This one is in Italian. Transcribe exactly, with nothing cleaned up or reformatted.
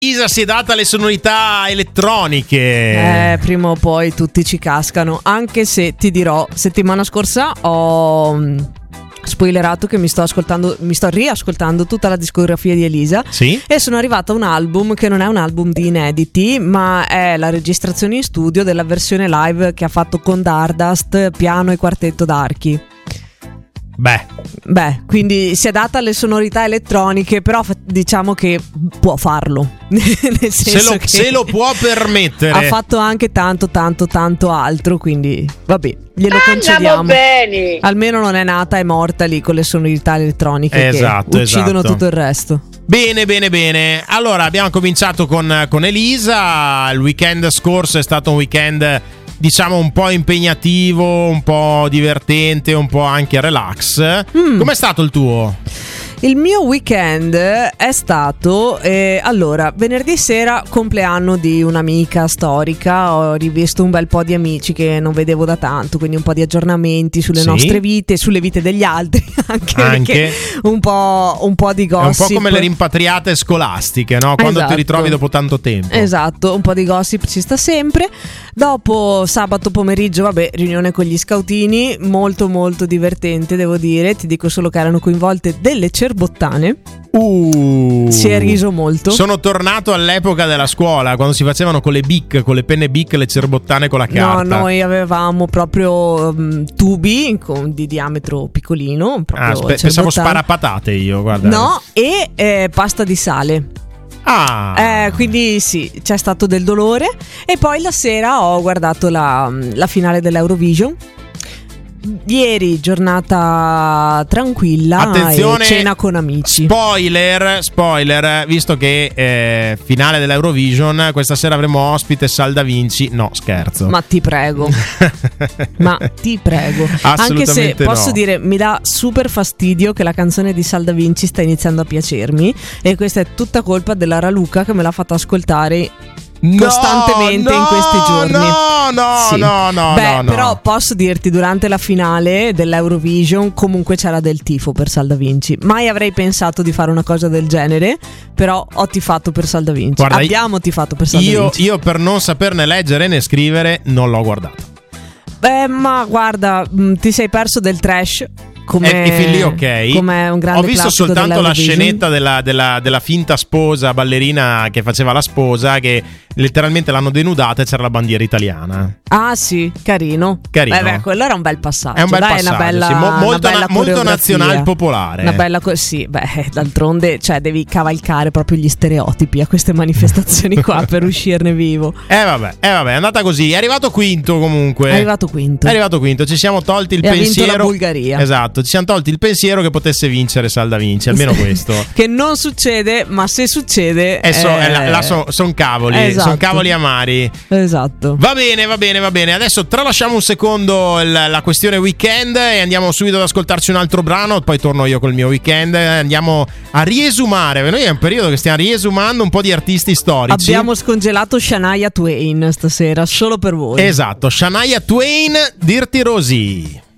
Elisa si è data le sonorità elettroniche. Eh, prima o poi tutti ci cascano. Anche se ti dirò, settimana scorsa ho spoilerato che mi sto ascoltando, mi sto riascoltando tutta la discografia di Elisa. Sì. E sono arrivata a un album che non è un album di inediti, ma è la registrazione in studio della versione live che ha fatto con Dardust, piano e quartetto d'archi. Beh, Beh, quindi si è data alle sonorità elettroniche, però diciamo che può farlo. Nel senso se lo, che se lo può permettere. ha fatto anche tanto, tanto, tanto altro, quindi vabbè, glielo Andiamo concediamo. bene. Almeno non è nata e morta lì con le sonorità elettroniche Esatto, che uccidono esatto. tutto il resto. Bene, bene, bene. Allora, abbiamo cominciato con, con Elisa. Il weekend scorso è stato un weekend, diciamo, un po' impegnativo, un po' divertente, un po' anche relax. Mm. Com'è stato il tuo? Il mio weekend è stato, eh, allora, venerdì sera compleanno di un'amica storica, ho rivisto un bel po' di amici che non vedevo da tanto, quindi un po' di aggiornamenti sulle Sì. nostre vite, sulle vite degli altri, anche, Anche. perché un po', un po' di È un gossip. po' come le rimpatriate scolastiche, no? Quando Esatto. ti ritrovi dopo tanto tempo. Esatto, un po' di gossip ci sta sempre. Dopo sabato pomeriggio, vabbè, riunione con gli scoutini, molto molto divertente, devo dire. Ti dico solo che erano coinvolte delle cerbottane. Uh. Si è riso molto. Sono tornato all'epoca della scuola, quando si facevano con le bic, con le penne bic, le cerbottane con la carta. No, noi avevamo proprio um, tubi con, di diametro piccolino. Ah, proprio spe- pensavo cerbottane. sparapatate io, guarda. No, e eh, pasta di sale. Ah. Eh, quindi sì, c'è stato del dolore. E poi la sera ho guardato la, la finale dell'Eurovision. Ieri giornata tranquilla. Attenzione, e cena con amici. Spoiler, spoiler, visto che eh, finale dell'Eurovision, questa sera avremo ospite Sal Da Vinci. No, scherzo. Ma ti prego. Ma ti prego. Anche se Assolutamente posso no. dire, mi dà super fastidio che la canzone di Sal Da Vinci sta iniziando a piacermi. E questa è tutta colpa della Raluca che me l'ha fatta ascoltare costantemente no, in questi giorni. No, no, Sì. no, no, Beh, no, no. però posso dirti, durante la finale dell'Eurovision comunque c'era del tifo per Sal Da Vinci. Mai avrei pensato di fare una cosa del genere, però ho tifato per Sal Da Vinci. Guarda, Abbiamo tifato per Sal Da io, Vinci. io per non saperne leggere né scrivere non l'ho guardato. Beh, ma guarda, mh, ti sei perso del trash. Come, E, e fin lì ok. Come un grande Ho visto classico soltanto la dell'Eurovision. scenetta della, della, della finta sposa ballerina che faceva la sposa, che letteralmente l'hanno denudata e c'era la bandiera italiana. Ah sì, carino. Carino. Beh, beh, quello era un bel passaggio. È un bel Dai, passaggio, una bella, sì, mo- una molto, bella na- molto coreografia. nazional popolare. Una bella co- sì, beh, d'altronde, cioè, devi cavalcare proprio gli stereotipi a queste manifestazioni qua per uscirne vivo. Eh vabbè, eh vabbè, è andata così. È arrivato quinto comunque. È arrivato quinto. È arrivato quinto. Ci siamo tolti il E ha vinto pensiero. la Bulgaria. Esatto, ci siamo tolti il pensiero che potesse vincere Sal Da Vinci, almeno questo. Che non succede, ma se succede Eh, so, eh, eh, la, la so- son cavoli, esatto. son cavoli amari. Esatto. Va bene, va bene, va bene. Adesso tralasciamo un secondo il- la questione weekend e andiamo subito ad ascoltarci un altro brano. Poi torno io col mio weekend. Andiamo a riesumare. Noi è un periodo che stiamo riesumando un po' di artisti storici. Abbiamo scongelato Shania Twain stasera, solo per voi. Esatto, Shania Twain, Dirty Rosie.